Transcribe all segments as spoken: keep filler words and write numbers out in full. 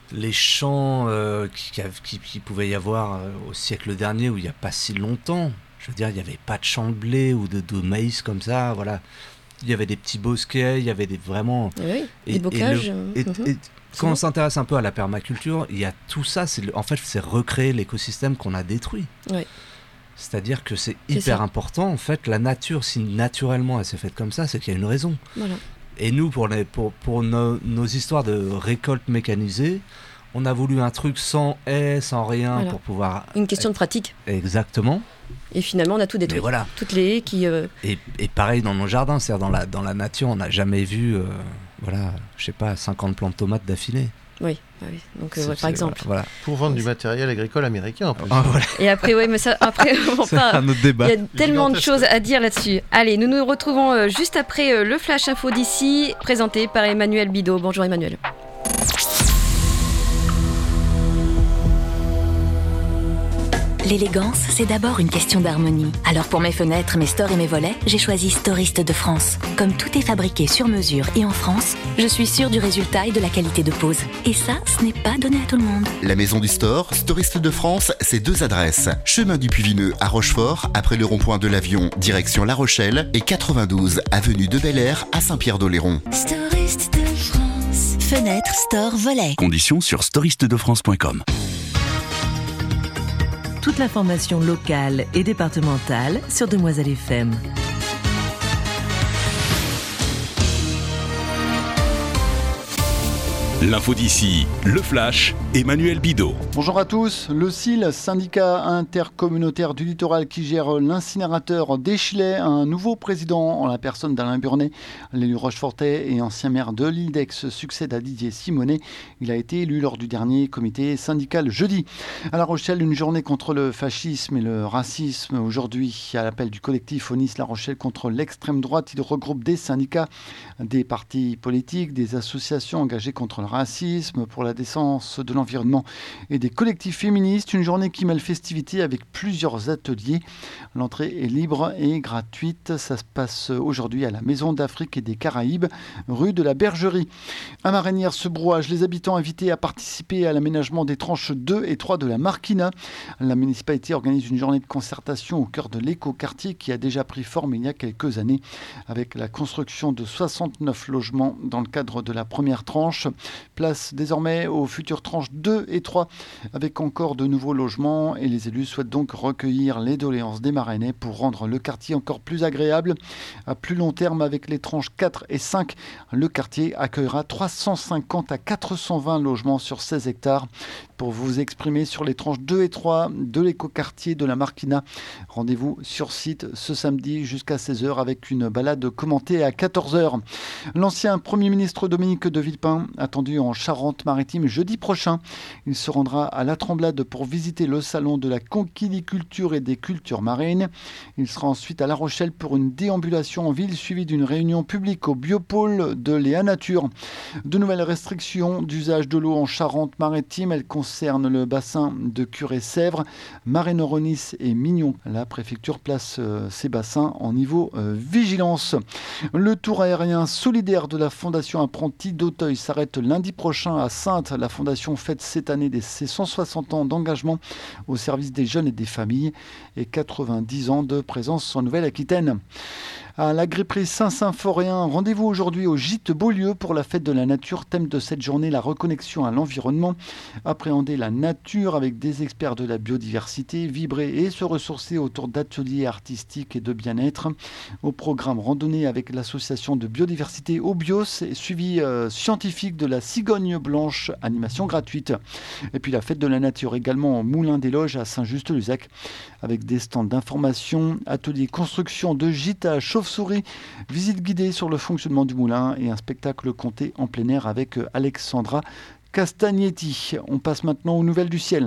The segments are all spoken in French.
les champs euh, qui, qui, qui pouvait y avoir euh, au siècle dernier, où il n'y a pas si longtemps. Je veux dire, il n'y avait pas de champs de blé ou de, de maïs comme ça, voilà. Il y avait des petits bosquets, il y avait des, vraiment... Oui, et, des bocages. Et le, et, mm-hmm. et quand on s'intéresse un peu à la permaculture, il y a tout ça, c'est le, en fait, c'est recréer l'écosystème qu'on a détruit. Oui. C'est-à-dire que c'est, c'est hyper ça. important, en fait, la nature, si naturellement elle s'est faite comme ça, c'est qu'il y a une raison. Voilà. Et nous, pour, les, pour, pour nos, nos histoires de récolte mécanisée, on a voulu un truc sans haies, sans rien, voilà. pour pouvoir... Une question de pratique. Exactement. Et finalement, on a tout détruit. Voilà. Toutes les haies qui... Euh... Et, et pareil dans nos jardins, c'est-à-dire dans la, dans la nature, on n'a jamais vu, euh, voilà, je sais pas, cinquante plants de tomates d'affilée. Oui, oui. Donc, euh, ouais, par exemple. Voilà. Pour vendre du matériel agricole américain, en plus. Ah, voilà. Et après, ouais, mais ça, après, c'est un autre débat. Il y a tellement de choses à dire là-dessus. Allez, nous nous retrouvons euh, juste après euh, le Flash Info d'ici, présenté par Emmanuel Bidot. Bonjour Emmanuel. L'élégance, c'est d'abord une question d'harmonie. Alors pour mes fenêtres, mes stores et mes volets, j'ai choisi Storiste de France. Comme tout est fabriqué sur mesure et en France, je suis sûre du résultat et de la qualité de pose. Et ça, ce n'est pas donné à tout le monde. La maison du store, Storiste de France, c'est deux adresses. Chemin du Puy-Vineux à Rochefort, après le rond-point de l'Avion, direction La Rochelle, et quatre-vingt-douze avenue de Bel Air à Saint-Pierre-d'Oléron. Storiste de France. Fenêtre, store, volet. Conditions sur storiste de france point com. Toute l'information locale et départementale sur Demoiselle F M. L'info d'ici, le Flash, Emmanuel Bidot. Bonjour à tous. Le S I L, syndicat intercommunautaire du littoral qui gère l'incinérateur d'Échillais, a un nouveau président en la personne d'Alain Burnet. L'élu rochefortais et ancien maire de l'Île d'Aix succède à Didier Simonet. Il a été élu lors du dernier comité syndical jeudi. À La Rochelle, une journée contre le fascisme et le racisme. Aujourd'hui, à l'appel du collectif Onis La Rochelle contre l'extrême droite, il regroupe des syndicats, des partis politiques, des associations engagées contre le racisme, pour la décence de l'environnement et des collectifs féministes. Une journée qui mêle festivité avec plusieurs ateliers. L'entrée est libre et gratuite. Ça se passe aujourd'hui à la Maison d'Afrique et des Caraïbes, rue de la Bergerie. À Marinière-ce-Brouage, les habitants invités à participer à l'aménagement des tranches deux et trois de la Marquina. La municipalité organise une journée de concertation au cœur de l'écoquartier qui a déjà pris forme il y a quelques années avec la construction de soixante-neuf logements dans le cadre de la première tranche. Place désormais aux futures tranches deux et trois avec encore de nouveaux logements et les élus souhaitent donc recueillir les doléances des Marais pour rendre le quartier encore plus agréable. À plus long terme, avec les tranches quatre et cinq, le quartier accueillera trois cent cinquante à quatre cent vingt logements sur seize hectares. Pour vous exprimer sur les tranches deux et trois de l'écoquartier de la Marquina, rendez-vous sur site ce samedi jusqu'à seize heures avec une balade commentée à quatorze heures. L'ancien Premier ministre Dominique de Villepin, attendu en Charente-Maritime jeudi prochain. Il se rendra à La Tremblade pour visiter le salon de la conchiliculture et des cultures marines. Il sera ensuite à La Rochelle pour une déambulation en ville suivie d'une réunion publique au biopôle de Léa Nature. De nouvelles restrictions d'usage de l'eau en Charente-Maritime. Elles concernent le bassin de Curé-Sèvres, Marénoronis et Mignon. La préfecture place euh, ces bassins en niveau euh, vigilance. Le tour aérien solidaire de la Fondation Apprenti d'Auteuil s'arrête lundi prochain à Saintes. La Fondation fête cette année ses cent soixante ans d'engagement au service des jeunes et des familles et quatre-vingt-dix ans de présence en Nouvelle-Aquitaine. À l'Agriprix Saint-Symphorien, rendez-vous aujourd'hui au Gîte Beaulieu pour la fête de la nature. Thème de cette journée, la reconnexion à l'environnement. Appréhender la nature avec des experts de la biodiversité, vibrer et se ressourcer autour d'ateliers artistiques et de bien-être. Au programme randonnée avec l'association de biodiversité Obios et suivi euh, scientifique de la cigogne blanche, animation gratuite. Et puis la fête de la nature également au Moulin des Loges à Saint-Just-Luzac avec des stands d'information, ateliers construction de gîtes à chauve-souris, visite guidée sur le fonctionnement du moulin et un spectacle compté en plein air avec Alexandra Castagnetti. On passe maintenant aux nouvelles du ciel.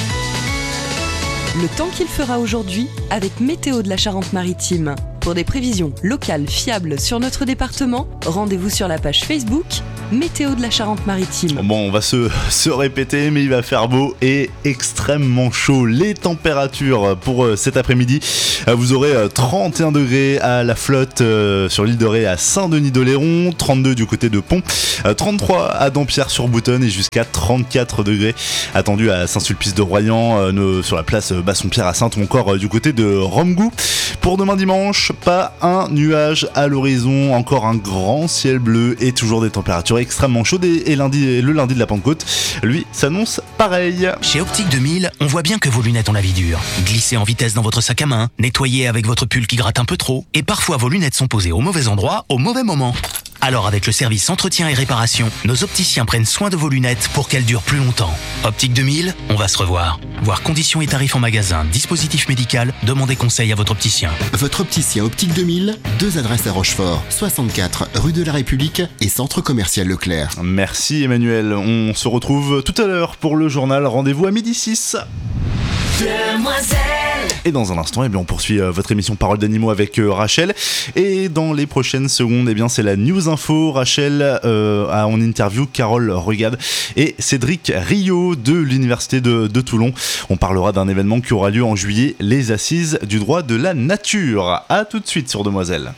Le temps qu'il fera aujourd'hui avec Météo de la Charente-Maritime. Pour des prévisions locales fiables sur notre département, rendez-vous sur la page Facebook météo de la Charente-Maritime. Bon, on va se, se répéter, mais il va faire beau et extrêmement chaud. Les températures pour euh, cet après-midi, euh, vous aurez euh, trente et un degrés à la flotte euh, sur l'île de Ré à Saint-Denis-d'Oléron, trente-deux du côté de Pont, euh, trente-trois à Dampierre-sur-Boutonne et jusqu'à trente-quatre degrés attendus à Saint-Sulpice-de-Royan, euh, nos, sur la place Basson-Pierre à Sainte ou encore euh, du côté de Romegou. Pour demain dimanche, pas un nuage à l'horizon, encore un grand ciel bleu et toujours des températures extrêmement chaudes. Et, et, lundi, et le lundi de la Pentecôte, lui, s'annonce pareil. Chez Optique deux mille, on voit bien que vos lunettes ont la vie dure. Glissez en vitesse dans votre sac à main, nettoyez avec votre pull qui gratte un peu trop, et parfois vos lunettes sont posées au mauvais endroit, au mauvais moment. Alors avec le service entretien et réparation, nos opticiens prennent soin de vos lunettes pour qu'elles durent plus longtemps. Optique deux mille, on va se revoir. Voir conditions et tarifs en magasin, dispositif médical, demandez conseil à votre opticien. Votre opticien Optique deux mille, deux adresses à Rochefort, soixante-quatre rue de la République et centre commercial Leclerc. Merci Emmanuel, on se retrouve tout à l'heure pour le journal, rendez-vous à midi six. Demoiselle. Et dans un instant, eh bien, on poursuit euh, votre émission Parole d'animaux avec euh, Rachel. Et dans les prochaines secondes, eh bien, c'est la News Info. Rachel euh, a en interview Carole Rugade et Cédric Rio de l'Université de, de Toulon. On parlera d'un événement qui aura lieu en juillet, les Assises du droit de la nature. A tout de suite sur Demoiselle.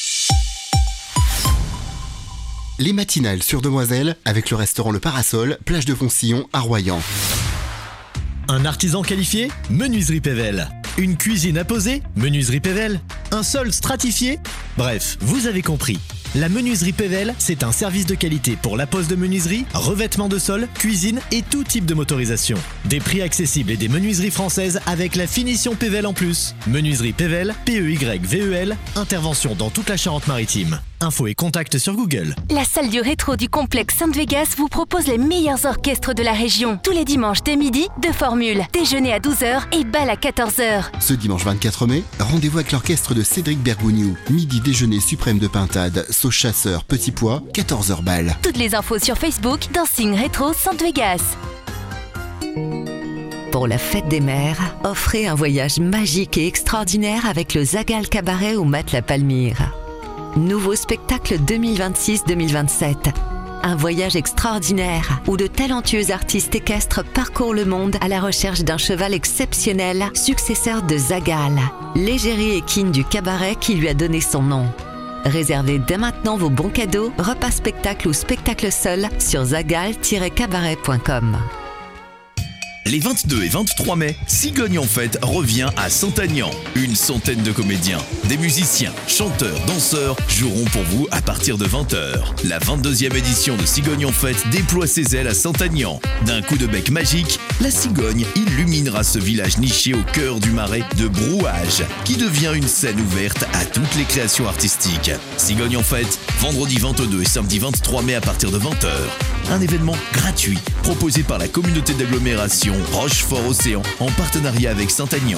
Les matinales sur Demoiselle avec le restaurant Le Parasol, plage de Foncillon à Royan. Un artisan qualifié ? Menuiserie Pével. Une cuisine à poser ? Menuiserie Pével. Un sol stratifié ? Bref, vous avez compris. La menuiserie Pével, c'est un service de qualité pour la pose de menuiserie, revêtement de sol, cuisine et tout type de motorisation. Des prix accessibles et des menuiseries françaises avec la finition Pével en plus. Menuiserie Pével, P E Y V E L, intervention dans toute la Charente-Maritime. Infos et contacts sur Google. La salle du rétro du complexe Sainte-Végas vous propose les meilleurs orchestres de la région. Tous les dimanches dès midi, deux formules. Déjeuner à douze heures et bal à quatorze heures. Ce dimanche vingt-quatre mai, rendez-vous avec l'orchestre de Cédric Bergougnou. Midi déjeuner suprême de pintade, sauce chasseur, petit pois, quatorze heures bal. Toutes les infos sur Facebook, Dancing Rétro Sainte-Végas. Pour la fête des mères, offrez un voyage magique et extraordinaire avec le Zagal Cabaret au Mat-la-Palmyre. Nouveau spectacle deux mille vingt-six deux mille vingt-sept. Un voyage extraordinaire où de talentueux artistes équestres parcourent le monde à la recherche d'un cheval exceptionnel, successeur de Zagal, l'égérie équine du cabaret qui lui a donné son nom. Réservez dès maintenant vos bons cadeaux, repas spectacle ou spectacle seul sur zagal tiret cabaret point com. Les vingt-deux et vingt-trois mai, Cigogne en fête revient à Saint-Aignan. Une centaine de comédiens, des musiciens, chanteurs, danseurs joueront pour vous à partir de vingt heures. La vingt-deuxième édition de Cigogne en fête déploie ses ailes à Saint-Aignan. D'un coup de bec magique, la cigogne illuminera ce village niché au cœur du marais de Brouage, qui devient une scène ouverte à toutes les créations artistiques. Cigogne en fête, vendredi vingt-deux et samedi vingt-trois mai à partir de vingt heures. Un événement gratuit proposé par la communauté d'agglomération Rochefort-Océan en partenariat avec Saint-Aignan.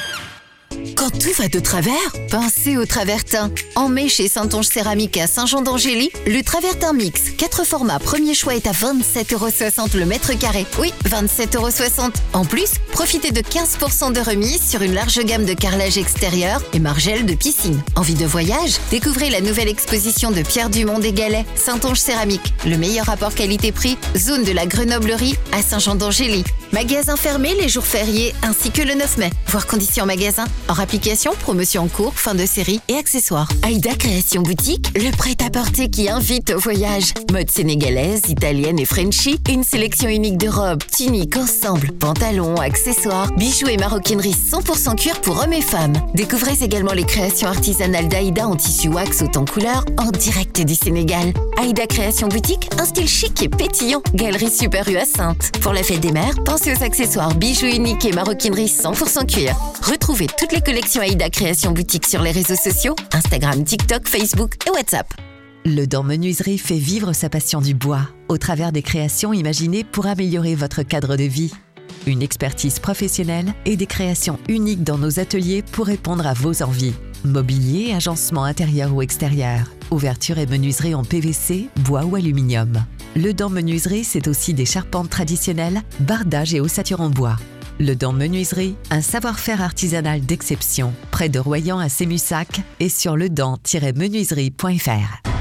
Quand tout va de travers, pensez au travertin. En mai chez Saintonge Céramique à Saint-Jean-d'Angély, le travertin mix, quatre formats premier choix est à vingt-sept euros soixante le mètre carré. Oui, vingt-sept euros soixante. En plus, profitez de quinze pour cent de remise sur une large gamme de carrelage extérieur et margelles de piscine. Envie de voyage ? Découvrez la nouvelle exposition de Pierre Dumont des Galets, Saintonge Céramique. Le meilleur rapport qualité-prix, zone de la Grenoblerie à Saint-Jean-d'Angély. Magasin fermé les jours fériés ainsi que le neuf mai. Voir conditions magasin. Hors application, promotion en cours, fin de série et accessoires. Aïda Création Boutique, le prêt-à-porter qui invite au voyage. Mode sénégalaise, italienne et Frenchy. Une sélection unique de robes, tuniques, ensembles, pantalons, accessoires, bijoux et maroquinerie cent pour cent cuir pour hommes et femmes. Découvrez également les créations artisanales d'Aïda en tissu wax haute en couleur en direct du Sénégal. Aïda Création Boutique, un style chic et pétillant. Galerie Super U à Sainte. Pour la fête des mères, pensez aux accessoires, bijoux uniques et maroquinerie cent pour cent cuir. Retrouvez toutes les collections Aïda Création Boutique sur les réseaux sociaux, Instagram, TikTok, Facebook et WhatsApp. Le Dent Menuiserie fait vivre sa passion du bois au travers des créations imaginées pour améliorer votre cadre de vie. Une expertise professionnelle et des créations uniques dans nos ateliers pour répondre à vos envies. Mobilier, agencement intérieur ou extérieur, ouverture et menuiserie en P V C, bois ou aluminium. Le Dent Menuiserie, c'est aussi des charpentes traditionnelles, bardage et ossature en bois. Le Dent Menuiserie, un savoir-faire artisanal d'exception, près de Royan à Sémussac et sur ledent tiret menuiserie point f r.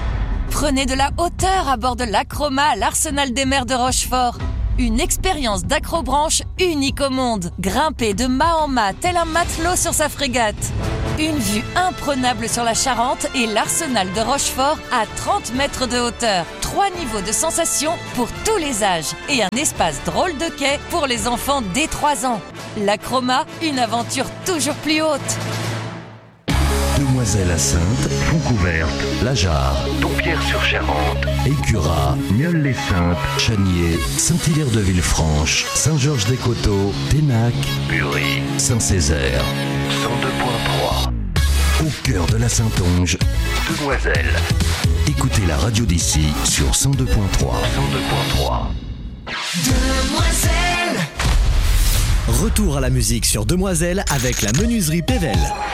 Prenez de la hauteur à bord de l'Acroma à l'Arsenal des mers de Rochefort. Une expérience d'acrobranche unique au monde. Grimpez de mât en mât tel un matelot sur sa frégate. Une vue imprenable sur la Charente et l'Arsenal de Rochefort à trente mètres de hauteur. Trois niveaux de sensations pour tous les âges et un espace drôle de quai pour les enfants dès trois ans. L'Acroma, une aventure toujours plus haute. Demoiselle à Sainte, Fontcouverte, La Jarre, Dompierre-sur-Charente, Écurat, Nieul-les-Saintes, Chanier, Saint-Hilaire-de-Villefranche, Saint-Georges-des-Coteaux, Ténac, Bury, Saint-Césaire, cent deux virgule trois. Au cœur de la Saintonge, Demoiselle. Écoutez la radio d'ici sur cent deux virgule trois. cent deux virgule trois. Demoiselle. Retour à la musique sur Demoiselle avec la menuiserie Pével.